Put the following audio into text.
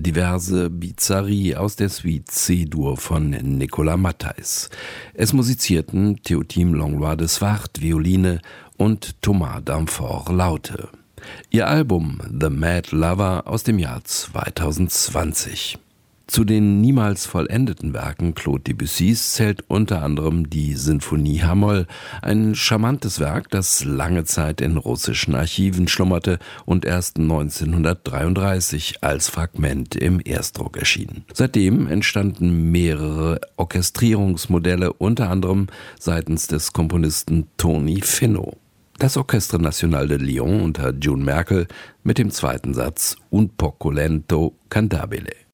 diverse Bizarrie aus der Suite C-Dur von Nicolas Matthijs. Es musizierten Théotime Langlois de Swart, Violine und Thomas Danforth, Laute. Ihr Album The Mad Lover aus dem Jahr 2020. Zu den niemals vollendeten Werken Claude Debussys zählt unter anderem die Sinfonie H-Moll, ein charmantes Werk, das lange Zeit in russischen Archiven schlummerte und erst 1933 als Fragment im Erstdruck erschien. Seitdem entstanden mehrere Orchestrierungsmodelle, unter anderem seitens des Komponisten Tony Finau. Das Orchestre National de Lyon unter June Merkel mit dem zweiten Satz Un poco lento cantabile.